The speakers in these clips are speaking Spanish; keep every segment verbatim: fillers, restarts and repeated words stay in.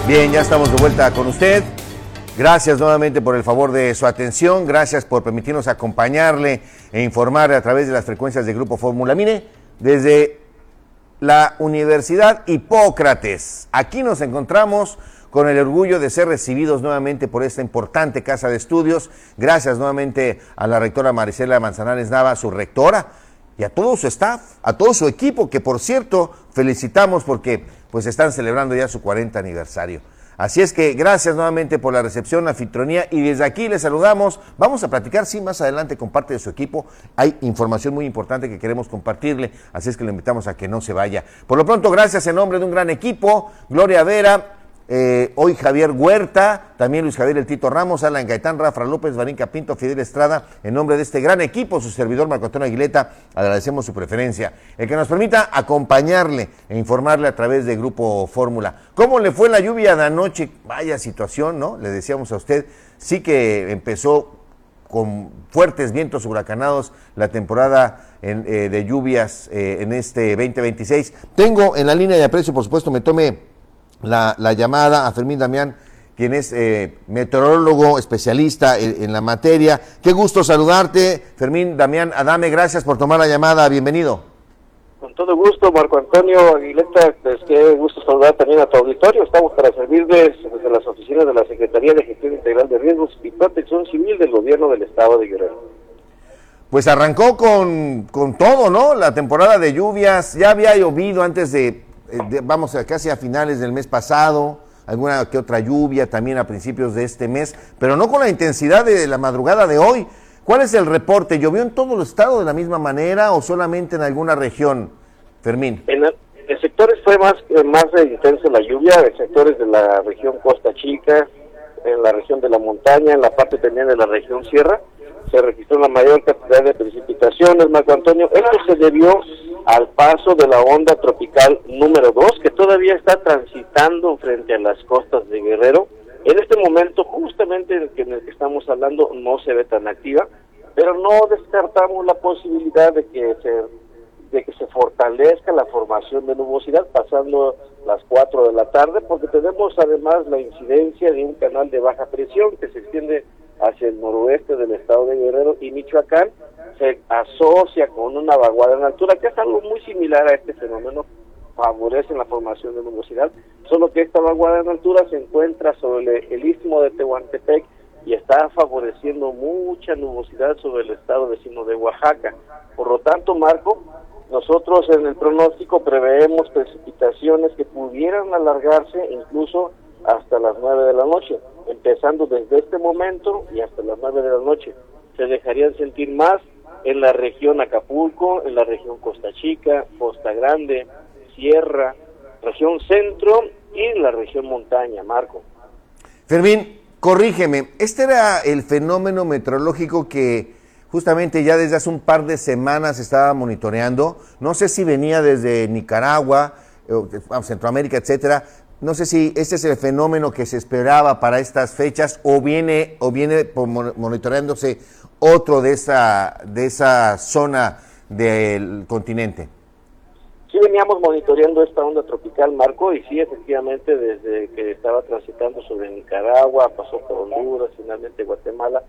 Bien, ya estamos de vuelta con usted. Gracias nuevamente por el favor de su atención. Gracias por permitirnos acompañarle e informarle a través de las frecuencias de Grupo Fórmula. Mire, desde la Universidad Hipócrates, aquí nos encontramos con el orgullo de ser recibidos nuevamente por esta importante casa de estudios. Gracias nuevamente a la rectora Marisela Manzanares Nava, su rectora, y a todo su staff, a todo su equipo, que por cierto felicitamos porque pues están celebrando ya su cuarenta aniversario. Así es que gracias nuevamente por la recepción, la anfitrionía, y desde aquí les saludamos. Vamos a platicar, sí, más adelante con parte de su equipo. Hay información muy importante que queremos compartirle, así es que le invitamos a que no se vaya. Por lo pronto, gracias en nombre de un gran equipo, Gloria Vera, Eh, hoy Javier Huerta, también Luis Javier El Tito Ramos, Alan Gaitán, Rafa López, Varinca Pinto, Fidel Estrada, en nombre de este gran equipo, su servidor Marco Antonio Aguileta, agradecemos su preferencia, el que nos permita acompañarle e informarle a través de Grupo Fórmula. ¿Cómo le fue la lluvia de anoche? Vaya situación, ¿no? Le decíamos a usted, sí que empezó con fuertes vientos huracanados la temporada en, eh, de lluvias eh, en este veinte veintiséis. Tengo en la línea de aprecio, por supuesto, me tome La, la llamada a Fermín Damián, quien es eh, meteorólogo, especialista en, en la materia. Qué gusto saludarte, Fermín Damián Adame, gracias por tomar la llamada, bienvenido. Con todo gusto, Marco Antonio Aguileta, pues qué gusto saludar también a tu auditorio. Estamos para servirles desde las oficinas de la Secretaría de Gestión Integral de Riesgos y Protección Civil del Gobierno del Estado de Guerrero. Pues arrancó con, con todo, ¿no? La temporada de lluvias, ya había llovido antes de... De, vamos a casi a finales del mes pasado, alguna que otra lluvia también a principios de este mes, pero no con la intensidad de la madrugada de hoy. ¿Cuál es el reporte? ¿Llovió en todo el estado de la misma manera o solamente en alguna región, Fermín? En, el, en sectores fue más, más intensa la lluvia, en sectores de la región Costa Chica, en la región de la montaña, en la parte también de la región Sierra, se registró la mayor cantidad de precipitaciones, Marco Antonio. Esto se debió al paso de la onda tropical número dos, que todavía está transitando frente a las costas de Guerrero. En este momento, justamente en el que, en el que estamos hablando, no se ve tan activa, pero no descartamos la posibilidad de que se de que se fortalezca la formación de nubosidad pasando las cuatro de la tarde, porque tenemos además la incidencia de un canal de baja presión que se extiende hacia el noroeste del estado de Guerrero y Michoacán, se asocia con una vaguada en altura, que es algo muy similar a este fenómeno, favorece la formación de nubosidad, solo que esta vaguada en altura se encuentra sobre el, el istmo de Tehuantepec y está favoreciendo mucha nubosidad sobre el estado vecino de Oaxaca. Por lo tanto, Marco, nosotros en el pronóstico preveemos precipitaciones que pudieran alargarse incluso hasta las nueve de la noche, empezando desde este momento y hasta las nueve de la noche. Se dejarían sentir más en la región Acapulco, en la región Costa Chica, Costa Grande, Sierra, región centro y en la región montaña, Marco. Fermín, corrígeme, este era el fenómeno meteorológico que justamente ya desde hace un par de semanas estaba monitoreando. No sé si venía desde Nicaragua, Centroamérica, etcétera. No sé si este es el fenómeno que se esperaba para estas fechas o viene o viene monitoreándose otro de esa de esa zona del continente. Sí, veníamos monitoreando esta onda tropical, Marco, y sí, efectivamente, desde que estaba transitando sobre Nicaragua, pasó por Honduras, finalmente Guatemala,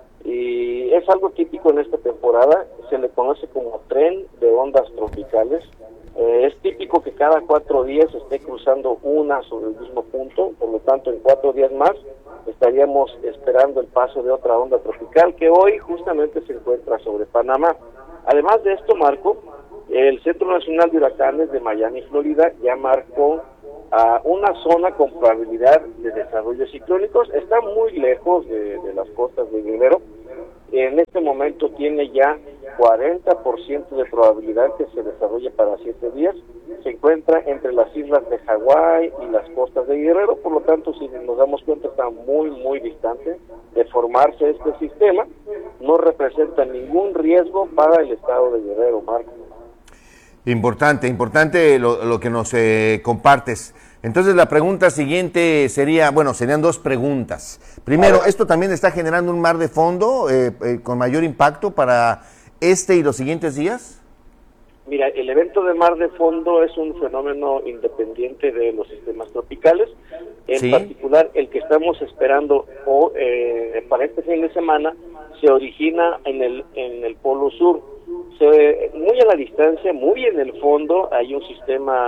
y es algo típico en esta temporada, se le conoce como tren de ondas tropicales. Eh, es típico que cada cuatro días esté cruzando una sobre el mismo punto, por lo tanto en cuatro días más estaríamos esperando el paso de otra onda tropical que hoy justamente se encuentra sobre Panamá. Además de esto, Marco, el Centro Nacional de Huracanes de Miami, Florida, ya marcó a una zona con probabilidad de desarrollos ciclónicos. Está muy lejos de, de las costas de Guerrero. En este momento tiene ya cuarenta por ciento de probabilidad que se desarrolle para siete días. Se encuentra entre las islas de Hawái y las costas de Guerrero, por lo tanto, si nos damos cuenta, está muy, muy distante de formarse este sistema. No representa ningún riesgo para el estado de Guerrero, Marco. Importante, importante lo, lo que nos eh, compartes. Entonces la pregunta siguiente sería, bueno, serían dos preguntas. Primero, ¿esto también está generando un mar de fondo eh, eh, con mayor impacto para este y los siguientes días? Mira, el evento de mar de fondo es un fenómeno independiente de los sistemas tropicales, en sí. particular el que estamos esperando o, eh, para este fin de semana se origina en el en el polo sur, se, muy a la distancia, muy en el fondo hay un sistema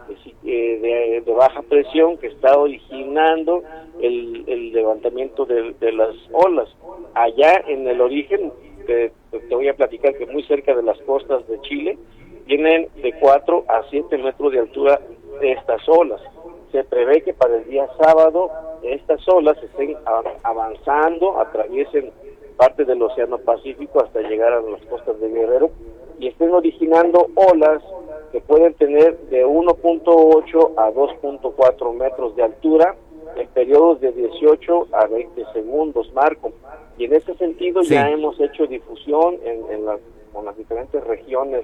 eh, de, de baja presión que está originando el, el levantamiento de, de las olas. Allá en el origen, te, te voy a platicar que muy cerca de las costas de Chile, tienen de cuatro a siete metros de altura de estas olas. Se prevé que para el día sábado estas olas estén avanzando, atraviesen parte del Océano Pacífico hasta llegar a las costas de Guerrero y estén originando olas que pueden tener de uno punto ocho a dos punto cuatro metros de altura en periodos de dieciocho a veinte segundos, Marco. Y en ese sentido sí. ya hemos hecho difusión en, en las, con las diferentes regiones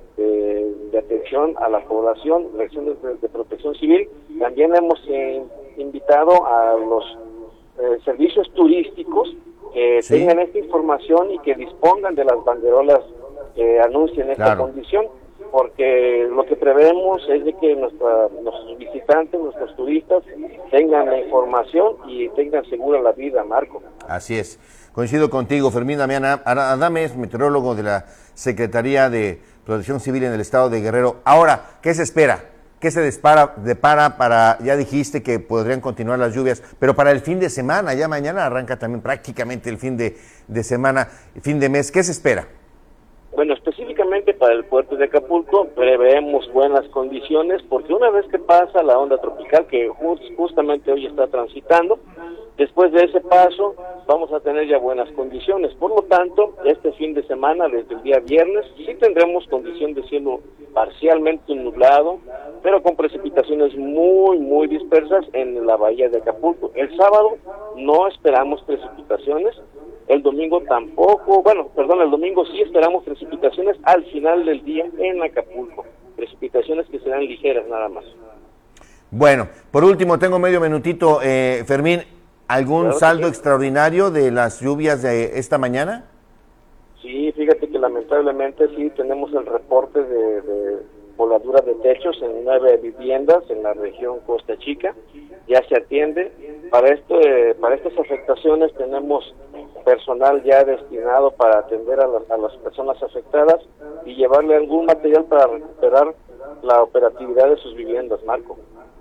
De, de atención a la población, regiones de, de protección civil. También hemos eh, invitado a los eh, servicios turísticos que sí. tengan esta información y que dispongan de las banderolas que anuncien esta claro. condición, porque lo que prevemos es de que nuestra, nuestros visitantes, nuestros turistas tengan la información y tengan segura la vida, Marco. Así es. Coincido contigo, Fermín Damián Adames, meteorólogo de la Secretaría de Protección Civil en el estado de Guerrero. Ahora, ¿qué se espera? ¿Qué se depara, depara para, ya dijiste que podrían continuar las lluvias, pero para el fin de semana, ya mañana arranca también prácticamente el fin de, de semana, fin de mes, ¿qué se espera? Bueno, específicamente para el puerto de Acapulco preveemos buenas condiciones porque una vez que pasa la onda tropical que just, justamente hoy está transitando, después de ese paso vamos a tener ya buenas condiciones. Por lo tanto, este fin de semana, desde el día viernes, sí tendremos condición de cielo parcialmente nublado, pero con precipitaciones muy, muy dispersas en la bahía de Acapulco. El sábado no esperamos precipitaciones. El domingo tampoco, bueno, perdón, el domingo sí esperamos precipitaciones al final del día en Acapulco. Precipitaciones que serán ligeras nada más. Bueno, por último, tengo medio minutito, eh, Fermín, ¿algún claro saldo sí. extraordinario de las lluvias de esta mañana? Sí, fíjate que lamentablemente sí tenemos el reporte de, de voladura de techos en nueve viviendas en la región Costa Chica. Ya se atiende. Para esto, eh, para estas afectaciones tenemos personal ya destinado para atender a las, a las personas afectadas y llevarle algún material para recuperar la operatividad de sus viviendas, Marco.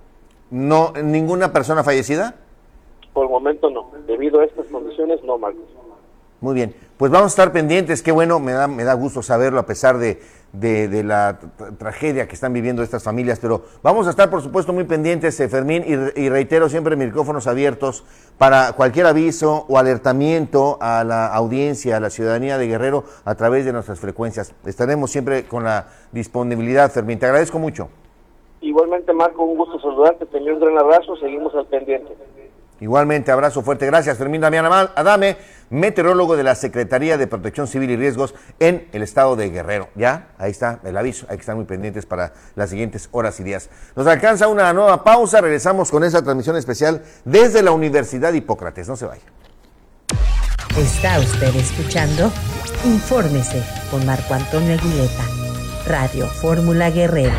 ¿No, ninguna persona fallecida? Por el momento no. Debido a estas condiciones, no, Marco. Muy bien, pues vamos a estar pendientes, qué bueno, me da, me da gusto saberlo a pesar de, de, de la tra tragedia que están viviendo estas familias, pero vamos a estar por supuesto muy pendientes, eh, Fermín, y, y reitero siempre micrófonos abiertos para cualquier aviso o alertamiento a la audiencia, a la ciudadanía de Guerrero a través de nuestras frecuencias. Estaremos siempre con la disponibilidad, Fermín, te agradezco mucho. Igualmente, Marco, un gusto saludarte, te envío un gran abrazo, seguimos al pendiente. Igualmente, abrazo fuerte. Gracias, Fermín Damián Adame, meteorólogo de la Secretaría de Protección Civil y Riesgos en el estado de Guerrero. Ya, ahí está el aviso. Hay que estar muy pendientes para las siguientes horas y días. Nos alcanza una nueva pausa. Regresamos con esa transmisión especial desde la Universidad Hipócrates. No se vaya. Está usted escuchando Infórmese con Marco Antonio Aguileta, Radio Fórmula Guerrero.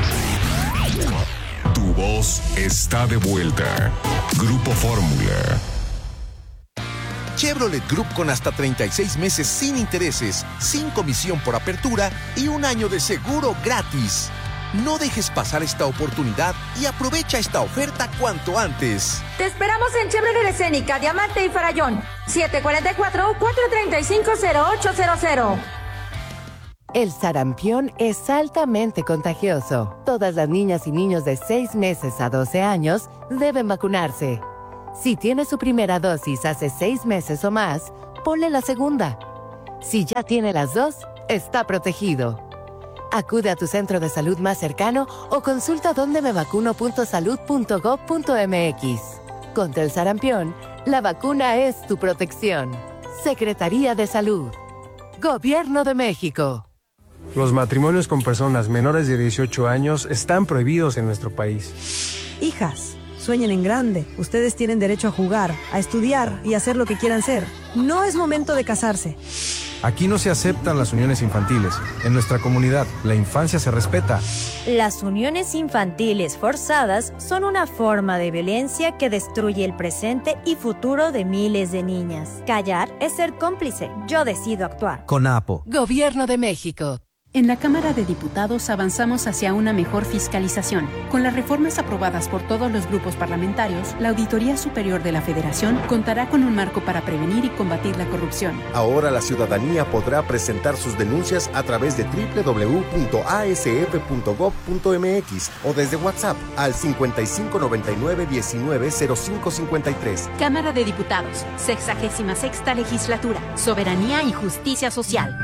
Tu voz está de vuelta. Grupo Fórmula. Chevrolet Group con hasta treinta y seis meses sin intereses, sin comisión por apertura y un año de seguro gratis. No dejes pasar esta oportunidad y aprovecha esta oferta cuanto antes. Te esperamos en Chevrolet Escénica, Diamante y Farallón. siete cuatro cuatro, cuatro tres cinco, cero ocho cero cero. El sarampión es altamente contagioso. Todas las niñas y niños de seis meses a doce años deben vacunarse. Si tiene su primera dosis hace seis meses o más, ponle la segunda. Si ya tiene las dos, está protegido. Acude a tu centro de salud más cercano o consulta donde me vacuno punto salud punto gob punto mx. Contra el sarampión, la vacuna es tu protección. Secretaría de Salud. Gobierno de México. Los matrimonios con personas menores de dieciocho años están prohibidos en nuestro país. Hijas, sueñen en grande. Ustedes tienen derecho a jugar, a estudiar y a hacer lo que quieran ser. No es momento de casarse. Aquí no se aceptan las uniones infantiles. En nuestra comunidad, la infancia se respeta. Las uniones infantiles forzadas son una forma de violencia que destruye el presente y futuro de miles de niñas. Callar es ser cómplice. Yo decido actuar. CONAPO. Gobierno de México. En la Cámara de Diputados avanzamos hacia una mejor fiscalización. Con las reformas aprobadas por todos los grupos parlamentarios, la Auditoría Superior de la Federación contará con un marco para prevenir y combatir la corrupción. Ahora la ciudadanía podrá presentar sus denuncias a través de doble u doble u doble u punto a s f punto gob punto m x o desde WhatsApp al cincuenta y cinco noventa y nueve diecinueve cero cinco cincuenta y tres. Cámara de Diputados, sexagésima sexta legislatura, soberanía y justicia social.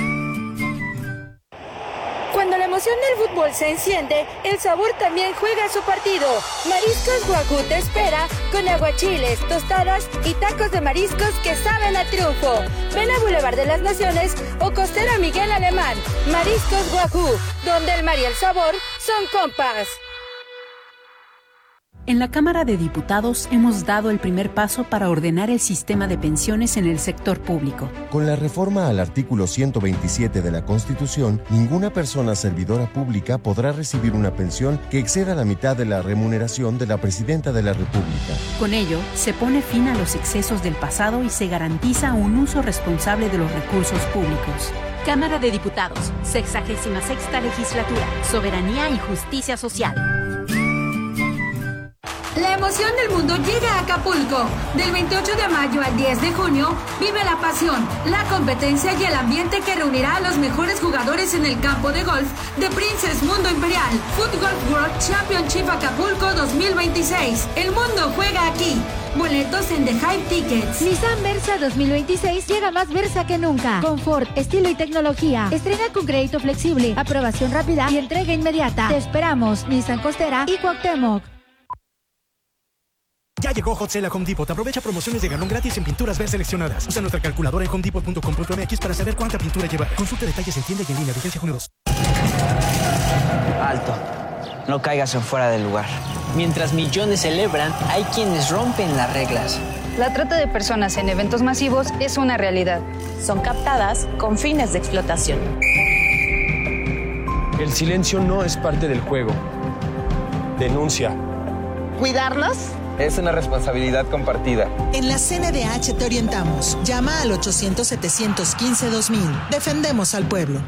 Cuando la emoción del fútbol se enciende, el sabor también juega su partido. Mariscos Wagyu te espera con aguachiles, tostadas y tacos de mariscos que saben a triunfo. Ven a Boulevard de las Naciones o Costera Miguel Alemán. Mariscos Wagyu, donde el mar y el sabor son compas. En la Cámara de Diputados hemos dado el primer paso para ordenar el sistema de pensiones en el sector público. Con la reforma al artículo ciento veintisiete de la Constitución, ninguna persona servidora pública podrá recibir una pensión que exceda la mitad de la remuneración de la Presidenta de la República. Con ello, se pone fin a los excesos del pasado y se garantiza un uso responsable de los recursos públicos. Cámara de Diputados, sexagésima sexta legislatura, soberanía y justicia social. La emoción del mundo llega a Acapulco. Del veintiocho de mayo al diez de junio, vive la pasión, la competencia y el ambiente que reunirá a los mejores jugadores en el campo de golf de Princess Mundo Imperial. Foot Golf World Championship Acapulco dos mil veintiséis. El mundo juega aquí. Boletos en The Hype Tickets. Nissan Versa dos mil veintiséis llega más Versa que nunca. Confort, estilo y tecnología. Estrena con crédito flexible, aprobación rápida y entrega inmediata. Te esperamos. Nissan Costera y Cuauhtémoc. Ya llegó Hot Sale a Home Depot. Aprovecha promociones de galón gratis en pinturas ver seleccionadas. Usa nuestra calculadora en home depot punto com punto m x para saber cuánta pintura llevar. Consulta detalles en tienda y en línea. Vigencia junio dos. Alto. No caigas en fuera del lugar. Mientras millones celebran, hay quienes rompen las reglas. La trata de personas en eventos masivos es una realidad. Son captadas con fines de explotación. El silencio no es parte del juego. Denuncia. ¿Cuidarlos? Es una responsabilidad compartida. En la C N D H te orientamos. Llama al ochocientos, setecientos quince, dos mil. Defendemos al pueblo.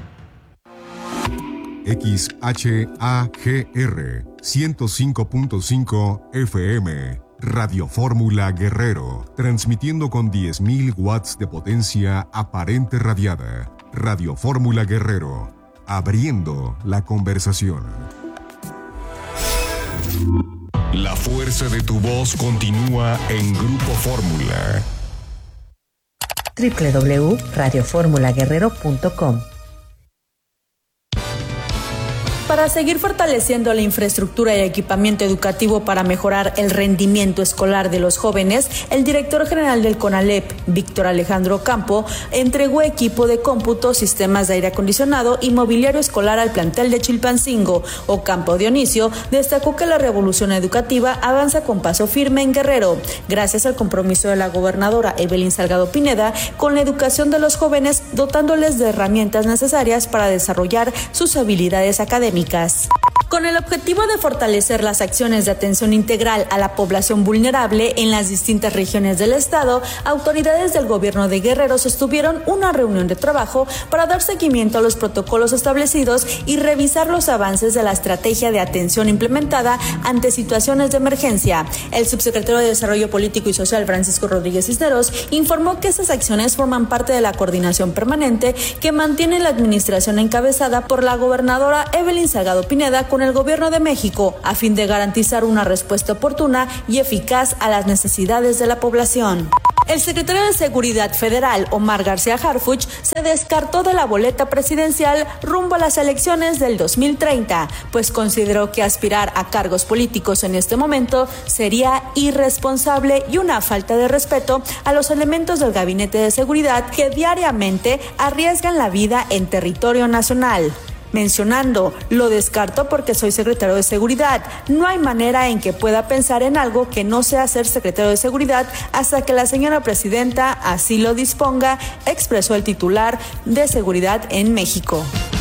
X H A G R ciento cinco punto cinco F M. Radio Fórmula Guerrero. Transmitiendo con diez mil watts de potencia aparente radiada. Radio Fórmula Guerrero. Abriendo la conversación. La fuerza de tu voz continúa en Grupo Fórmula. doble u doble u doble u punto radio fórmula guerrero punto com. Para seguir fortaleciendo la infraestructura y equipamiento educativo para mejorar el rendimiento escolar de los jóvenes, el director general del CONALEP, Víctor Alejandro Campo, entregó equipo de cómputo, sistemas de aire acondicionado y mobiliario escolar al plantel de Chilpancingo. Ocampo Dionisio destacó que la revolución educativa avanza con paso firme en Guerrero, gracias al compromiso de la gobernadora Evelyn Salgado Pineda con la educación de los jóvenes, dotándoles de herramientas necesarias para desarrollar sus habilidades académicas. Con el objetivo de fortalecer las acciones de atención integral a la población vulnerable en las distintas regiones del estado, autoridades del gobierno de Guerrero sostuvieron una reunión de trabajo para dar seguimiento a los protocolos establecidos y revisar los avances de la estrategia de atención implementada ante situaciones de emergencia. El subsecretario de Desarrollo Político y Social, Francisco Rodríguez Cisneros, informó que esas acciones forman parte de la coordinación permanente que mantiene la administración encabezada por la gobernadora Evelyn Salgado Pineda con el Gobierno de México, a fin de garantizar una respuesta oportuna y eficaz a las necesidades de la población. El secretario de Seguridad Federal, Omar García Harfuch, se descartó de la boleta presidencial rumbo a las elecciones del dos mil treinta, pues consideró que aspirar a cargos políticos en este momento sería irresponsable y una falta de respeto a los elementos del Gabinete de Seguridad que diariamente arriesgan la vida en territorio nacional. mencionando: lo descarto porque soy secretario de Seguridad. No hay manera en que pueda pensar en algo que no sea ser secretario de Seguridad hasta que la señora presidenta así lo disponga, expresó el titular de Seguridad en México.